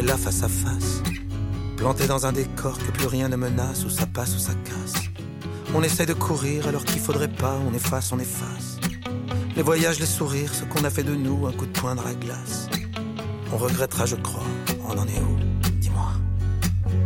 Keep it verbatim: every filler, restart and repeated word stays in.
là face à face, planté dans un décor que plus rien ne menace, où ça passe ou ça casse. On essaie de courir alors qu'il faudrait pas, on efface, on efface. Les voyages, les sourires, ce qu'on a fait de nous, un coup de poing dans la glace. On regrettera, je crois, on en est où, dis-moi.